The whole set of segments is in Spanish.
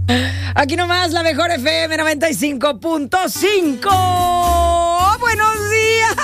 Aquí nomás la mejor FM 95.5. Buenos días.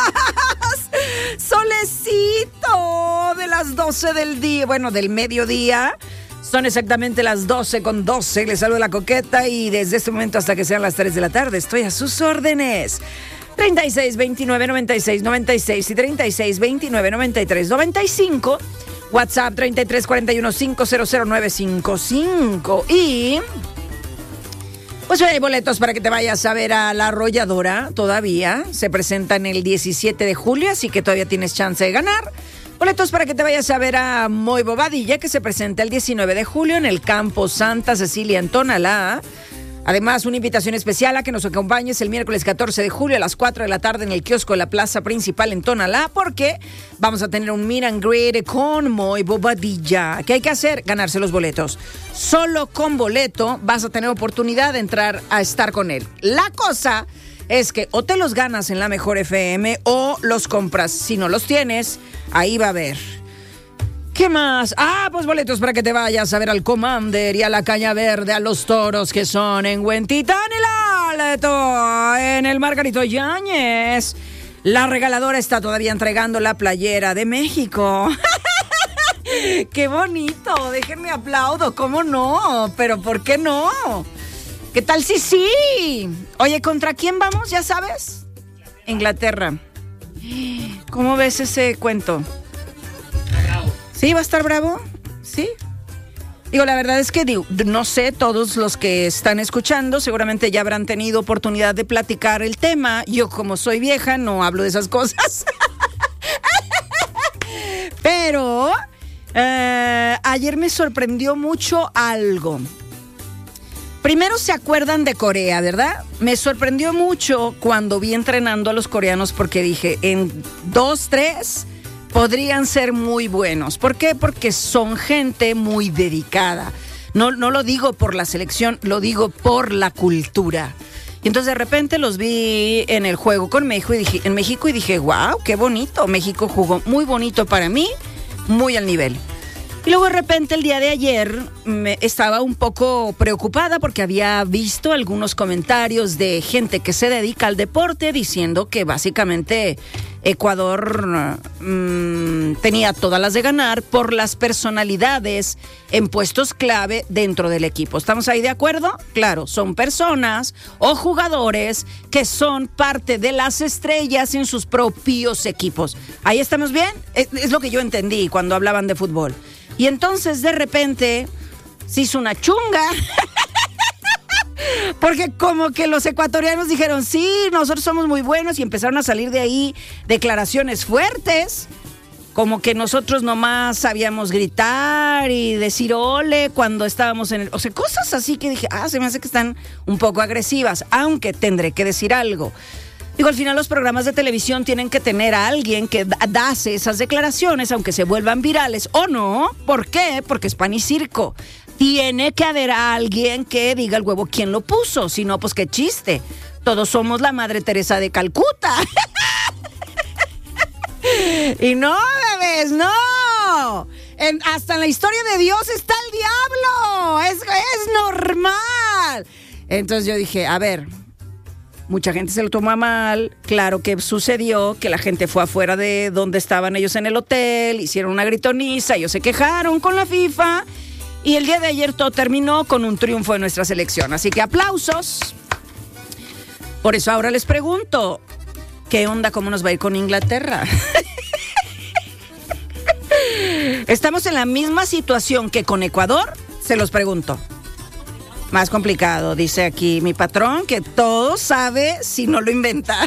Solecito de las 12 del día, bueno, del mediodía. Son exactamente las 12:12. Les saludo la Coqueta y desde este momento hasta que sean las 3 de la tarde estoy a sus órdenes. 36 29 96 96 y 36 29 93 95. WhatsApp 33 41 500 955. Y pues hay boletos para que te vayas a ver a La Arrolladora. Todavía se presentan el 17 de julio, así que todavía tienes chance de ganar. Boletos para que te vayas a ver a Moy Bobadilla, que se presenta el 19 de julio en el Campo Santa Cecilia en Tonalá. Además, una invitación especial a que nos acompañes el miércoles 14 de julio a las 4 de la tarde en el kiosco de la Plaza Principal en Tonalá, porque vamos a tener un meet and greet con Moy Bobadilla. ¿Qué hay que hacer? Ganarse los boletos. Solo con boleto vas a tener oportunidad de entrar a estar con él. La cosa es que o te los ganas en la Mejor FM o los compras. Si no los tienes, ahí va a haber. ¿Qué más? Pues boletos para que te vayas a ver al Commander y a la Caña Verde, a los toros que son en Huentitán y la Aleto, en el Margarito Yáñez. La regaladora está todavía entregando la playera de México. ¡Qué bonito! Déjenme aplaudo, ¿cómo no? ¿Pero por qué no? ¿Qué tal si sí? Oye, ¿contra quién vamos? ¿Ya sabes? Inglaterra. ¿Cómo ves ese cuento? ¿Sí? ¿Va a estar bravo? ¿Sí? Digo, la verdad es que no sé, todos los que están escuchando seguramente ya habrán tenido oportunidad de platicar el tema. Yo, como soy vieja, no hablo de esas cosas. Pero ayer me sorprendió mucho algo. Primero se acuerdan de Corea, ¿verdad? Me sorprendió mucho cuando vi entrenando a los coreanos porque dije, en 2, 3... podrían ser muy buenos. ¿Por qué? Porque son gente muy dedicada. No lo digo por la selección, lo digo por la cultura. Y entonces de repente los vi en el juego con México y dije, wow, qué bonito. México jugó muy bonito para mí, muy al nivel. Y luego de repente el día de ayer estaba un poco preocupada porque había visto algunos comentarios de gente que se dedica al deporte diciendo que básicamente Ecuador tenía todas las de ganar por las personalidades en puestos clave dentro del equipo. ¿Estamos ahí de acuerdo? Claro, son personas o jugadores que son parte de las estrellas en sus propios equipos. ¿Ahí estamos bien? Es lo que yo entendí cuando hablaban de fútbol. Y entonces de repente se hizo una chunga. Porque como que los ecuatorianos dijeron, sí, nosotros somos muy buenos, y empezaron a salir de ahí declaraciones fuertes, como que nosotros nomás sabíamos gritar y decir ole cuando estábamos en el... O sea, cosas así que dije, se me hace que están un poco agresivas, aunque tendré que decir algo. Digo, al final los programas de televisión tienen que tener a alguien que dase esas declaraciones, aunque se vuelvan virales o no. ¿Por qué? Porque es pan y circo. Tiene que haber a alguien que diga el huevo quién lo puso. Si no, pues qué chiste. Todos somos la Madre Teresa de Calcuta. Y no, bebés, no. Hasta en la historia de Dios está el diablo. Es normal. Entonces yo dije, a ver, mucha gente se lo toma mal. Claro que sucedió que la gente fue afuera de donde estaban ellos en el hotel, hicieron una gritoniza, ellos se quejaron con la FIFA. Y el día de ayer todo terminó con un triunfo de nuestra selección. Así que aplausos. Por eso ahora les pregunto, ¿qué onda? ¿Cómo nos va a ir con Inglaterra? ¿Estamos en la misma situación que con Ecuador? Se los pregunto. Más complicado, dice aquí mi patrón, que todo sabe si no lo inventa.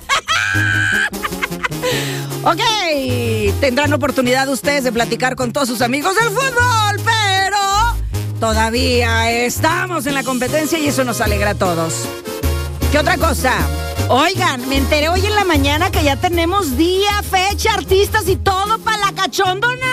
Ok, tendrán oportunidad ustedes de platicar con todos sus amigos del fútbol, pero todavía estamos en la competencia y eso nos alegra a todos. ¿Qué otra cosa? Oigan, me enteré hoy en la mañana que ya tenemos día, fecha, artistas y todo para la cachondona.